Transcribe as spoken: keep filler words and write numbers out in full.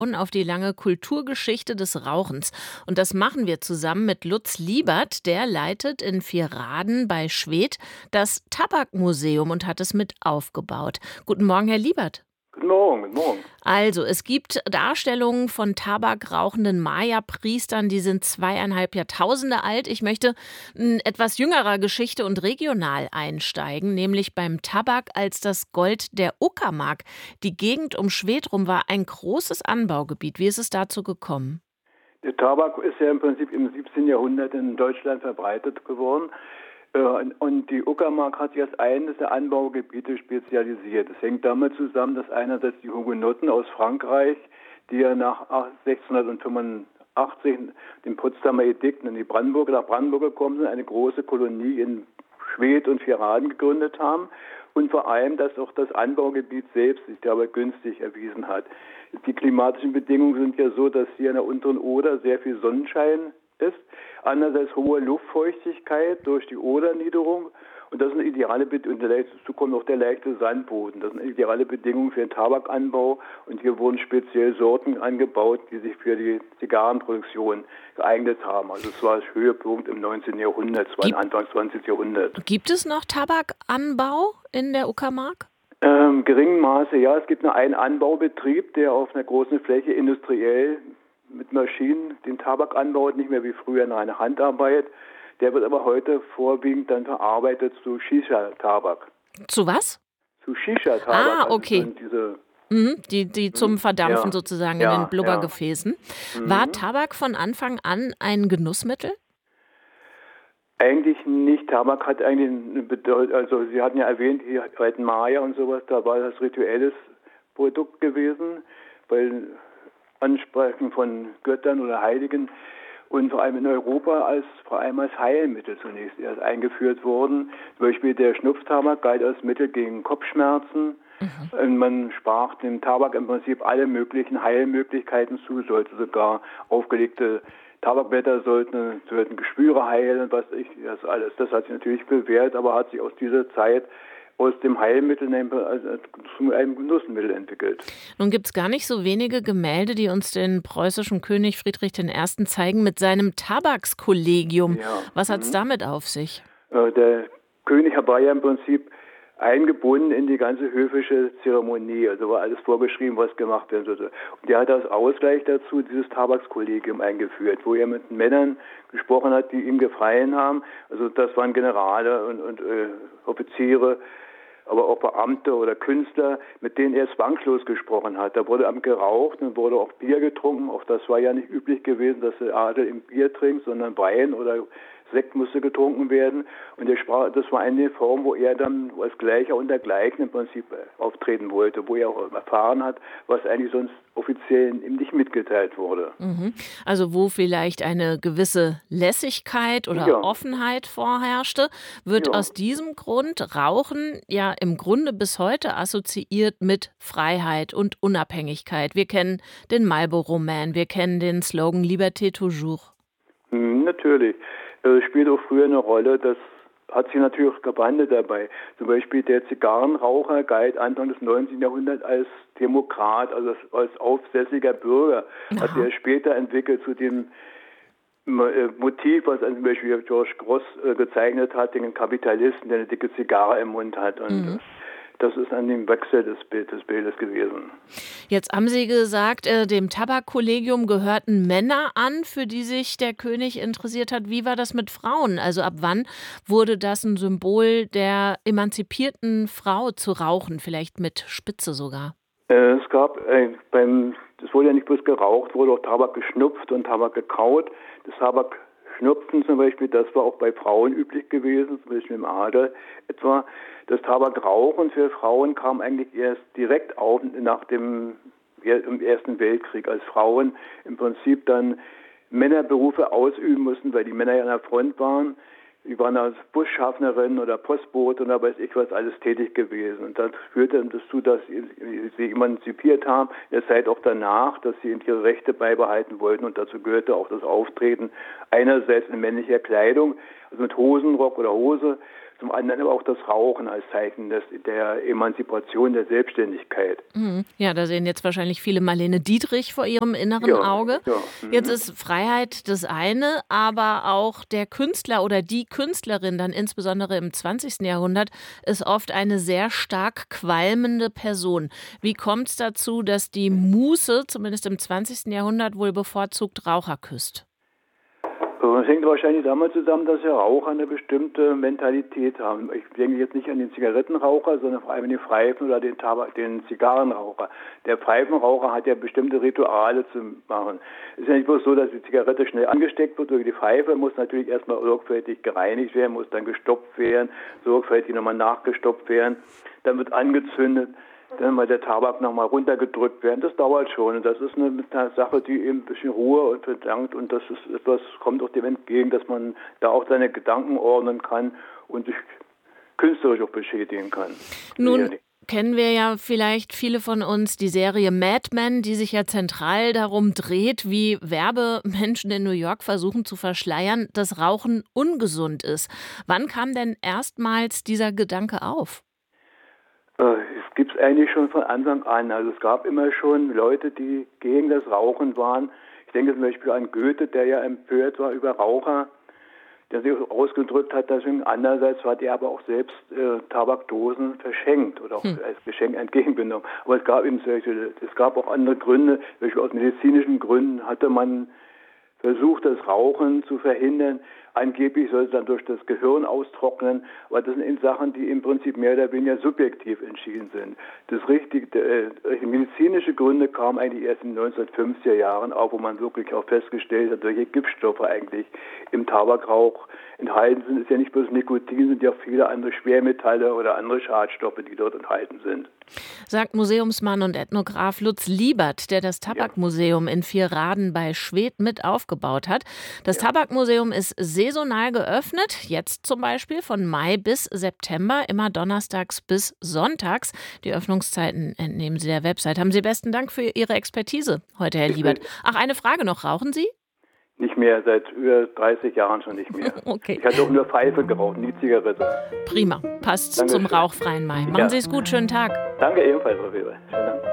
auf die lange Kulturgeschichte des Rauchens. Und das machen wir zusammen mit Lutz Liebert, der leitet in Vierraden bei Schwedt das Tabakmuseum und hat es mit aufgebaut. Guten Morgen, Herr Liebert. Guten Morgen, guten Morgen. Also, es gibt Darstellungen von tabakrauchenden Maya-Priestern, die sind zweieinhalb Jahrtausende alt. Ich möchte in etwas jüngerer Geschichte und regional einsteigen, nämlich beim Tabak als das Gold der Uckermark. Die Gegend um Schwedt rum war ein großes Anbaugebiet. Wie ist es dazu gekommen? Der Tabak ist ja im Prinzip im siebzehnten Jahrhundert in Deutschland verbreitet geworden. Und die Uckermark hat sich als eines der Anbaugebiete spezialisiert. Es hängt damit zusammen, dass einerseits die Hugenotten aus Frankreich, die ja nach sechzehnhundertfünfundachtzig dem Potsdamer Edikt in die Brandenburg, nach Brandenburg gekommen sind, eine große Kolonie in Schwedt und Vierraden gegründet haben. Und vor allem, dass auch das Anbaugebiet selbst sich dabei günstig erwiesen hat. Die klimatischen Bedingungen sind ja so, dass hier in der unteren Oder sehr viel Sonnenschein ist. Andererseits hohe Luftfeuchtigkeit durch die Oderniederung. Und das sind ideale Bedingungen. Dazu kommt noch der leichte Sandboden. Das sind ideale Bedingungen für den Tabakanbau. Und hier wurden speziell Sorten angebaut, die sich für die Zigarrenproduktion geeignet haben. Also es war das Höhepunkt im neunzehnten Jahrhundert, es war Gibt, Anfang zwanzigsten Jahrhundert. Gibt es noch Tabakanbau in der Uckermark? Ähm, geringem Maße, ja. Es gibt nur einen Anbaubetrieb, der auf einer großen Fläche industriell mit Maschinen den Tabak anbaut, nicht mehr wie früher in einer Handarbeit. Der wird aber heute vorwiegend dann verarbeitet zu Shisha-Tabak. Zu was? Zu Shisha-Tabak. Ah, okay. Also diese mhm, die, die zum Verdampfen ja. sozusagen ja, in den Blubbergefäßen. Ja. War Mhm. Tabak von Anfang an ein Genussmittel? Eigentlich nicht. Tabak hat eigentlich eine Bedeutung, also Sie hatten ja erwähnt, die alten Maya und sowas, da war das rituelles Produkt gewesen, weil Ansprechen von Göttern oder Heiligen und vor allem in Europa als vor allem als Heilmittel zunächst erst eingeführt worden. Zum Beispiel der Schnupftabak galt als Mittel gegen Kopfschmerzen. Mhm. Und man sprach dem Tabak im Prinzip alle möglichen Heilmöglichkeiten zu, sollte sogar aufgelegte Tabakblätter sollten, sollten Geschwüre heilen, was ich, das alles. Das hat sich natürlich bewährt, aber hat sich aus dieser Zeit aus dem Heilmittel zu einem Genussmittel entwickelt. Nun gibt es gar nicht so wenige Gemälde, die uns den preußischen König Friedrich der Erste zeigen mit seinem Tabakskollegium. Ja. Was hat es mhm. damit auf sich? Der König war ja im Prinzip eingebunden in die ganze höfische Zeremonie, also war alles vorgeschrieben, was gemacht werden sollte. Und er hat als Ausgleich dazu dieses Tabakskollegium eingeführt, wo er mit Männern gesprochen hat, die ihm gefallen haben. Also das waren Generale und, und äh, Offiziere, aber auch Beamte oder Künstler, mit denen er zwangslos gesprochen hat. Da wurde am geraucht und wurde auch Bier getrunken. Auch das war ja nicht üblich gewesen, dass der Adel im Bier trinkt, sondern Wein oder Sekt musste getrunken werden. Und der sprach, das war eine Form, wo er dann als Gleicher unter Gleichen im Prinzip auftreten wollte, wo er auch erfahren hat, was eigentlich sonst offiziell ihm nicht mitgeteilt wurde. Mhm. Also wo vielleicht eine gewisse Lässigkeit oder ja. Offenheit vorherrschte, wird ja. aus diesem Grund Rauchen ja im Grunde bis heute assoziiert mit Freiheit und Unabhängigkeit. Wir kennen den Marlboro Man, wir kennen den Slogan Liberté toujours. Hm, natürlich. Es spielt auch früher eine Rolle, das hat sich natürlich auch gewandelt dabei. Zum Beispiel der Zigarrenraucher galt Anfang des neunzehnten Jahrhunderts als Demokrat, also als aufsässiger Bürger. Aha. Hat er später entwickelt zu dem Motiv, was zum Beispiel George Gross gezeichnet hat, den Kapitalisten, der eine dicke Zigarre im Mund hat. Und mhm. das ist an dem Wechsel des, Bild, des Bildes gewesen. Jetzt haben Sie gesagt, äh, dem Tabakkollegium gehörten Männer an, für die sich der König interessiert hat. Wie war das mit Frauen? Also ab wann wurde das ein Symbol der emanzipierten Frau zu rauchen, vielleicht mit Spitze sogar? Äh, es gab äh, beim, es wurde ja nicht bloß geraucht, wurde auch Tabak geschnupft und Tabak gekaut. Das Tabakschnupfen zum Beispiel, das war auch bei Frauen üblich gewesen, zum Beispiel im Adel etwa. Das Tabakrauchen für Frauen kam eigentlich erst direkt auf nach dem im Ersten Weltkrieg, als Frauen im Prinzip dann Männerberufe ausüben mussten, weil die Männer ja an der Front waren. Die waren als Busschaffnerin oder Postbote oder weiß ich was alles tätig gewesen. Und das führte dazu, dass sie sich emanzipiert haben, in der Zeit auch danach, dass sie ihre Rechte beibehalten wollten. Und dazu gehörte auch das Auftreten einerseits in männlicher Kleidung, also mit Hosenrock oder Hose, zum anderen aber auch das Rauchen als Zeichen des, der Emanzipation, der Selbstständigkeit. Mhm. Ja, da sehen jetzt wahrscheinlich viele Marlene Dietrich vor ihrem inneren Ja, Auge. ja. Mhm. Jetzt ist Freiheit das eine, aber auch der Künstler oder die Künstlerin, dann insbesondere im zwanzigsten Jahrhundert, ist oft eine sehr stark qualmende Person. Wie kommt es dazu, dass die Muse, zumindest im zwanzigsten Jahrhundert, wohl bevorzugt Raucher küsst? Das hängt wahrscheinlich damit zusammen, dass ja Raucher eine bestimmte Mentalität haben. Ich denke jetzt nicht an den Zigarettenraucher, sondern vor allem an den Pfeifen oder den, Tabak, den Zigarrenraucher. Der Pfeifenraucher hat ja bestimmte Rituale zu machen. Es ist ja nicht bloß so, dass die Zigarette schnell angesteckt wird durch die Pfeife, muss natürlich erstmal sorgfältig gereinigt werden, muss dann gestopft werden, sorgfältig nochmal nachgestopft werden, dann wird angezündet. Dann mal der Tabak nochmal runtergedrückt werden, das dauert schon. Und das ist eine, eine Sache, die eben ein bisschen Ruhe und verlangt. Und das ist etwas, kommt auch dem entgegen, dass man da auch seine Gedanken ordnen kann und sich künstlerisch auch beschädigen kann. Nun kennen wir ja vielleicht viele von uns die Serie Mad Men, die sich ja zentral darum dreht, wie Werbemenschen in New York versuchen zu verschleiern, dass Rauchen ungesund ist. Wann kam denn erstmals dieser Gedanke auf? Es gibt es eigentlich schon von Anfang an. Also es gab immer schon Leute, die gegen das Rauchen waren. Ich denke zum Beispiel an Goethe, der ja empört war über Raucher, der sich ausgedrückt hat. Deswegen andererseits hat er aber auch selbst äh, Tabakdosen verschenkt oder auch hm. als Geschenk entgegengenommen. Aber es gab eben solche, es gab auch andere Gründe. Zum Beispiel aus medizinischen Gründen hatte man versucht, das Rauchen zu verhindern. Angeblich soll es dann durch das Gehirn austrocknen, aber das sind eben Sachen, die im Prinzip mehr oder weniger subjektiv entschieden sind. Das richtige, äh, medizinische Gründe kamen eigentlich erst in den neunzehnhundertfünfziger Jahren auf, wo man wirklich auch festgestellt hat, welche Giftstoffe eigentlich im Tabakrauch enthalten sind. Es ist ja nicht bloß Nikotin, sind ja auch viele andere Schwermetalle oder andere Schadstoffe, die dort enthalten sind. Sagt Museumsmann und Ethnograf Lutz Liebert, der das Tabakmuseum in Vierraden bei Schwedt mit aufgebaut hat. Das ja. Tabakmuseum ist saisonal geöffnet, jetzt zum Beispiel von Mai bis September, immer donnerstags bis sonntags. Die Öffnungszeiten entnehmen Sie der Website. Haben Sie besten Dank für Ihre Expertise heute, Herr Liebert. Ach, eine Frage noch. Rauchen Sie? Nicht mehr, seit über dreißig Jahren schon nicht mehr. Okay. Ich hatte auch nur Pfeife geraucht, nie Zigarette. Prima, passt Dankeschön. zum rauchfreien Mai. Machen Ja. Sie es gut, schönen Tag. Danke ebenfalls, Frau Weber. Schönen Dank.